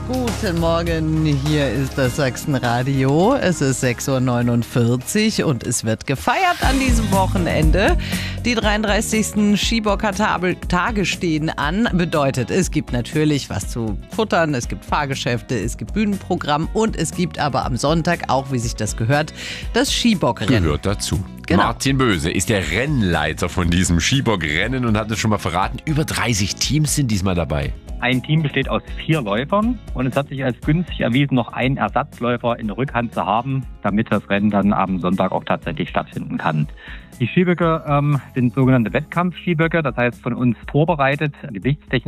Guten Morgen, hier ist das Sachsenradio. Es ist 6.49 Uhr und es wird gefeiert an diesem Wochenende. Die 33. Skibocker-Tage stehen an. Bedeutet, es gibt natürlich was zu futtern, es gibt Fahrgeschäfte, es gibt Bühnenprogramm und es gibt aber am Sonntag auch, wie sich das gehört, das Skibockrennen. Gehört dazu. Genau. Martin Böse ist der Rennleiter von diesem Skibockrennen und hat es schon mal verraten, über 30 Teams sind diesmal dabei. Ein Team besteht aus 4 Läufern und es hat sich als günstig erwiesen, noch einen Ersatzläufer in der Rückhand zu haben, damit das Rennen dann am Sonntag auch tatsächlich stattfinden kann. Die Skiböcke sind sogenannte Wettkampfskiböcke, das heißt von uns vorbereitet, gewichtstechnisch